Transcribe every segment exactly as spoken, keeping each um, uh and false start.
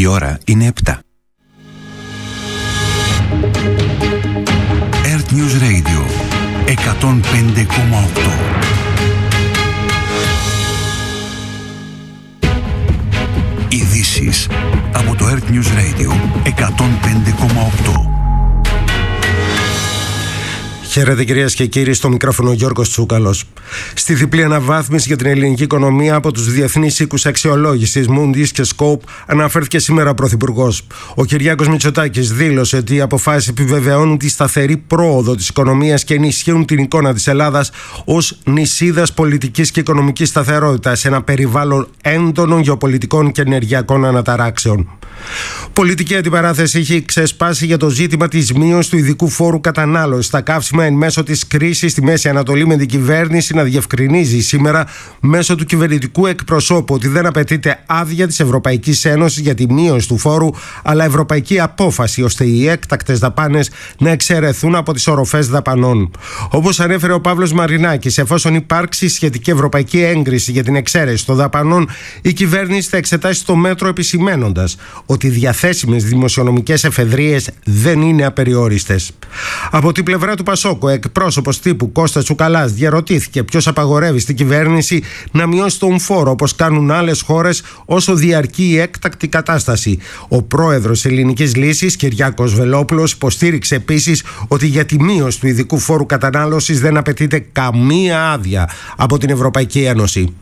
Η ώρα είναι επτά. Earth News Radio εκατόν πέντε κόμμα οκτώ. Ειδήσεις από το Earth News Radio εκατόν πέντε κόμμα οκτώ. Χαίρετε κυρίες και κύριοι, στο μικρόφωνο Γιώργος Τσούκαλος. Στη διπλή αναβάθμιση για την ελληνική οικονομία από τους διεθνείς οίκους αξιολόγησης Moody's και Scope αναφέρθηκε σήμερα ο Πρωθυπουργός. Ο Κυριάκος Μητσοτάκης δήλωσε ότι οι αποφάσεις επιβεβαιώνουν τη σταθερή πρόοδο της οικονομίας και ενισχύουν την εικόνα της Ελλάδας ως νησίδας πολιτικής και οικονομικής σταθερότητας σε ένα περιβάλλον έντονων γεωπολιτικών και ενεργειακών αναταράξεων. Πολιτική αντιπαράθεση έχει ξεσπάσει για το ζήτημα της μείωσης του ειδικού φόρου κατανάλωσης στα καύσιμα εν μέσω της κρίσης στη Μέση Ανατολή, με την κυβέρνηση να διευκρινίζει σήμερα μέσω του κυβερνητικού εκπροσώπου ότι δεν απαιτείται άδεια της Ευρωπαϊκής Ένωσης για τη μείωση του φόρου, αλλά ευρωπαϊκή απόφαση ώστε οι έκτακτες δαπάνες να εξαιρεθούν από τις οροφές δαπανών. Όπως ανέφερε ο Παύλος Μαρινάκης, εφόσον υπάρξει σχετική ευρωπαϊκή έγκριση για την εξαίρεση των δαπανών, η κυβέρνηση θα εξετάσει το μέτρο, επισημένοντας ότι οι διαθέσιμες δημοσιονομικές εφεδρείες δεν είναι απεριόριστες. Από την πλευρά του Πασόκο, εκπρόσωπος τύπου Κώστας Τσουκαλάς διαρωτήθηκε ποιος απαγορεύει στην κυβέρνηση να μειώσει τον φόρο όπως κάνουν άλλες χώρες όσο διαρκεί η έκτακτη κατάσταση. Ο πρόεδρος Ελληνικής Λύσης, Κυριάκος Βελόπουλος, υποστήριξε επίσης ότι για τη μείωση του ειδικού φόρου κατανάλωσης δεν απαιτείται καμία άδεια από την Ευρωπαϊκή Ένωση.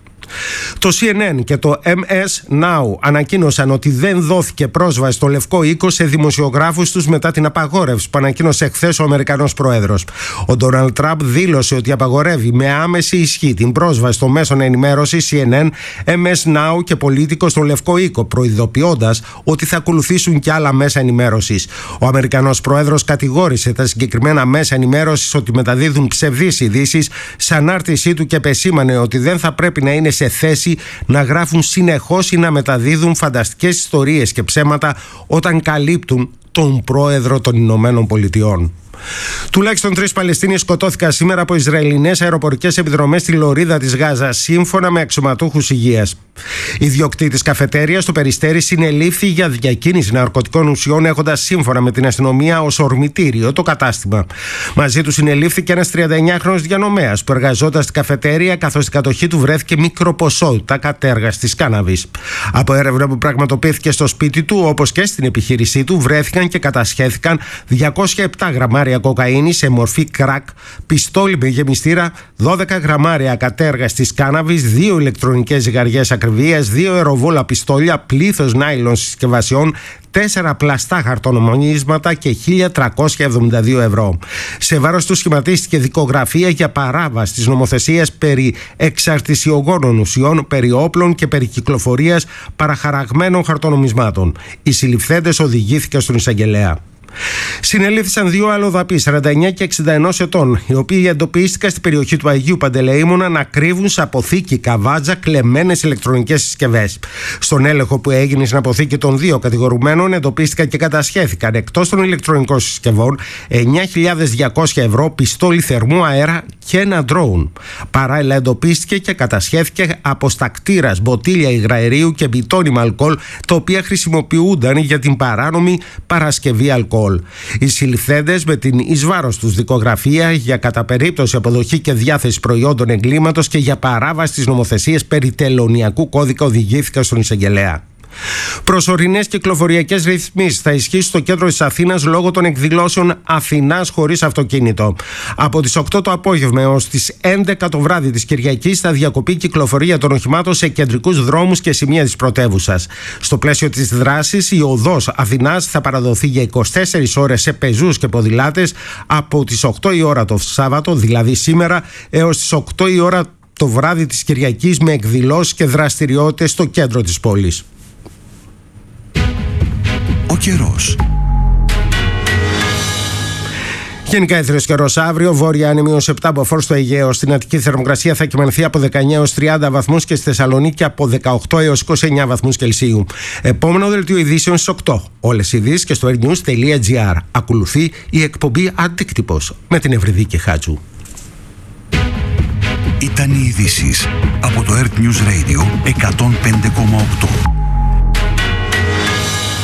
Το σι εν εν και το εμ ες Now ανακοίνωσαν ότι δεν δόθηκε πρόσβαση στο Λευκό Οίκο σε δημοσιογράφους τους μετά την απαγόρευση που ανακοίνωσε χθες ο Αμερικανός Πρόεδρος. Ο Ντόναλντ Τραμπ δήλωσε ότι απαγορεύει με άμεση ισχύ την πρόσβαση στο μέσον ενημέρωσης σι εν εν, εμ ες Now και Πολίτικο στο Λευκό Οίκο, προειδοποιώντας ότι θα ακολουθήσουν και άλλα μέσα ενημέρωσης. Ο Αμερικανός Πρόεδρος κατηγόρησε τα συγκεκριμένα μέσα ενημέρωσης ότι μεταδίδουν ψευδείς ειδήσεις σε ανάρτησή του και επεσήμανε ότι δεν θα πρέπει να είναι σε θέση να γράφουν συνεχώς ή να μεταδίδουν φανταστικές ιστορίες και ψέματα όταν καλύπτουν τον πρόεδρο των Ηνωμένων Πολιτειών. Τουλάχιστον τρεις Παλαιστίνοι σκοτώθηκαν σήμερα από Ισραηλινές αεροπορικές επιδρομές στη λωρίδα της Γάζας, σύμφωνα με αξιωματούχους υγείας. Ιδιοκτήτης καφετέριας στο Περιστέρι συνελήφθη για διακίνηση ναρκωτικών ουσιών, έχοντας σύμφωνα με την αστυνομία ως ορμητήριο το κατάστημα. Μαζί του συνελήφθηκε ένας τριανταεννιάχρονος διανομέας που εργαζόταν στην καφετέρια, καθώς στην κατοχή του βρέθηκε μικροποσότητα κατέργαστης κάναβης. Από έρευνα που πραγματοποιήθηκε στο σπίτι του, όπως και στην επιχείρησή του, βρέθηκαν και κατασχέθηκαν διακόσια επτά γραμμάρια κοκαίνη σε μορφή κρακ, πιστόλι με γεμιστήρα, δώδεκα γραμμάρια κατέργαστης κάναβης, δύο ηλεκτρονικές ζυγαριές ακριβίας, δύο αεροβόλα πιστόλια, πλήθος νάιλον συσκευασιών, τέσσερα πλαστά χαρτονομονίσματα και χίλια τριακόσια εβδομήντα δύο ευρώ. Σε βάρος του σχηματίστηκε δικογραφία για παράβαση της νομοθεσίας περί εξαρτησιογόνων ουσιών, περί όπλων και περί κυκλοφορίας παραχαραγμένων χαρτονομισμάτων. Οι συλληφθέντες οδηγήθηκαν στον εισαγγελέα. Συνελήφθησαν δύο αλλοδαποί σαράντα εννιά και εξήντα ένα ετών, οι οποίοι εντοπίστηκαν στην περιοχή του Αγίου Παντελεήμωνα να κρύβουν σε αποθήκη καβάτζα κλεμμένες ηλεκτρονικές συσκευές. Στον έλεγχο που έγινε στην αποθήκη των δύο κατηγορουμένων, εντοπίστηκαν και κατασχέθηκαν εκτός των ηλεκτρονικών συσκευών εννιά χιλιάδες διακόσια ευρώ, πιστόλι θερμού αέρα και ένα ντρόουν. Παράλληλα, εντοπίστηκε και κατασχέθηκε αποστακτήρας μποτίλια υγραερίου και μπιτόνιμα αλκοόλ, τα οποία χρησιμοποιούνταν για την παράνομη παρασκευή αλκοόλ. Οι συλληφθέντες με την εις βάρος τους δικογραφία για κατά περίπτωση αποδοχή και διάθεση προϊόντων εγκλήματος και για παράβαση της νομοθεσίας περί τελωνειακού κώδικα οδηγήθηκαν στον εισαγγελέα. Προσωρινές κυκλοφοριακές ρυθμίσεις θα ισχύσουν στο κέντρο της Αθήνας λόγω των εκδηλώσεων Αθηνάς χωρίς αυτοκίνητο. Από τις οκτώ το απόγευμα έως τις έντεκα το βράδυ της Κυριακής θα διακοπεί η κυκλοφορία των οχημάτων σε κεντρικούς δρόμους και σημεία της πρωτεύουσας. Στο πλαίσιο της δράσης, η οδός Αθηνάς θα παραδοθεί για είκοσι τέσσερις ώρες σε πεζούς και ποδηλάτες από τις οκτώ η ώρα το Σάββατο, δηλαδή σήμερα, έως τις οκτώ η ώρα το βράδυ της Κυριακής, με εκδηλώσεις και δραστηριότητες στο κέντρο της πόλης. Ο καιρός. Γενικά ήθριος καιρός αύριο, βόρεια άνεμιος επτά μποφόρ στο Αιγαίο. Στην Αττική θερμοκρασία θα κυμανθεί από δεκαεννιά έως τριάντα βαθμούς και στη Θεσσαλονίκη από δεκαοκτώ έως είκοσι εννιά βαθμούς Κελσίου. Επόμενο δελτίο ειδήσεων στις οκτώ. Όλες οι ειδήσεις και στο airnews τελεία gr. Ακολουθεί η εκπομπή Αντίκτυπος με την Ευρυδίκη Χάτζου. Ήταν οι ειδήσεις από το Earth News Radio εκατόν πέντε κόμμα οκτώ.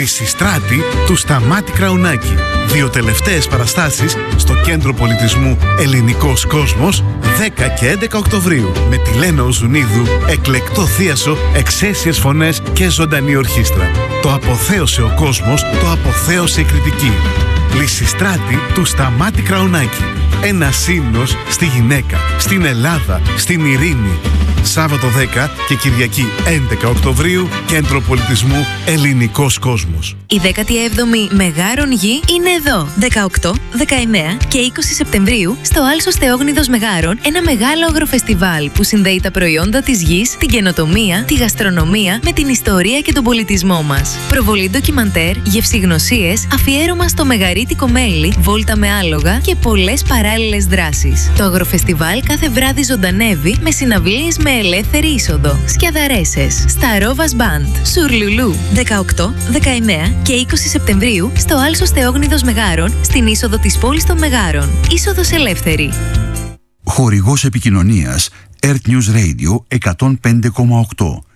Λυσιστράτη του Σταμάτη Κραουνάκη. Δύο τελευταίες παραστάσεις στο Κέντρο Πολιτισμού Ελληνικός Κόσμος δέκα και έντεκα Οκτωβρίου με τη Λένα Οζουνίδου, εκλεκτό θίασο, εξαίσιες φωνές και ζωντανή ορχήστρα. Το αποθέωσε ο κόσμος, το αποθέωσε η κριτική. Λυσιστράτη του Σταμάτη Κραουνάκη. Ένα ύμνος στη γυναίκα, στην Ελλάδα, στην ειρήνη. Σάββατο δέκα και Κυριακή έντεκα Οκτωβρίου, Κέντρο Πολιτισμού Ελληνικός Κόσμος. Η δέκατη έβδομη Μεγάρων Γη είναι εδώ. δεκαοκτώ, δεκαεννέα και είκοσι Σεπτεμβρίου στο Άλσος Θεόγνιδος Μεγάρων, ένα μεγάλο αγροφεστιβάλ που συνδέει τα προϊόντα της γης, την καινοτομία, τη γαστρονομία με την ιστορία και τον πολιτισμό μας. Προβολή ντοκιμαντέρ, γευσηγνωσίες, αφιέρωμα στο μεγαρίτικο μέλι, βόλτα με άλογα και πολλές παράλληλες δράσεις. Το αγροφεστιβάλ κάθε βράδυ ζωντανεύει με συναυλίες με ελεύθερη είσοδο. Σκιαδαρέσες, Σταρόβας Μπαντ, Σουρλουλού. δεκαοκτώ, δεκαεννέα και είκοσι Σεπτεμβρίου στο Άλσος Θεόγνιδος Μεγάρων, στην είσοδο της πόλης των Μεγάρων. Είσοδος ελεύθερη. Χορηγός επικοινωνίας Earth News Radio εκατόν πέντε κόμμα οκτώ.